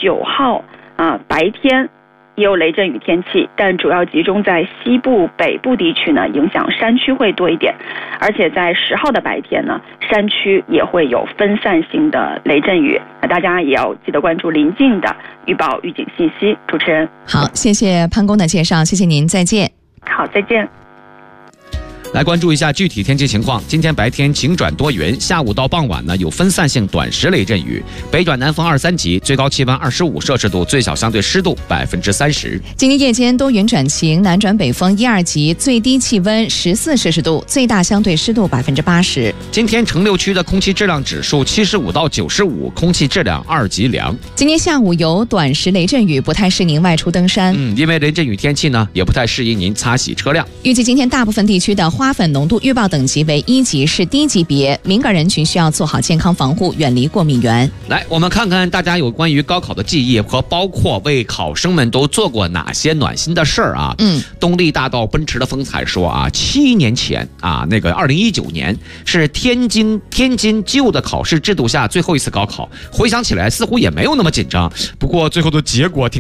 9号白天也有雷阵雨天气，但主要集中在西部、北部地区呢，影响山区会多一点。而且在10号的白天呢，山区也会有分散性的雷阵雨。那大家也要记得关注临近的预报预警信息。主持人， 好，谢谢潘工的介绍，谢谢您，再见。 好，再见。 来关注一下具体天气情况。今天白天晴转多云，下午到傍晚呢有分散性短时雷阵雨，北转南风2、3级，最高气温25摄氏度，最小相对湿度30%。 今天夜间多云转晴，南转北风1、2级，最低气温14摄氏度，最大相对湿度80%。 今天城6区的空气质量指数75到95，空气质量2级良。 今天下午有短时雷阵雨，不太适您外出登山。 因为雷阵雨天气呢，也不太适宜您擦洗车辆。 预计今天大部分地区的花粉浓度预报等级为1级，是低级别，敏感人群需要做好健康防护，远离过敏源。 来，我们看看大家有关于高考的记忆和包括为考生们都做过哪些暖心的事儿啊。东丽大道奔驰的风采说啊，7年前啊，那个2019年是天津旧的考试制度下最后一次高考，回想起来似乎也没有那么紧张，不过最后的结果挺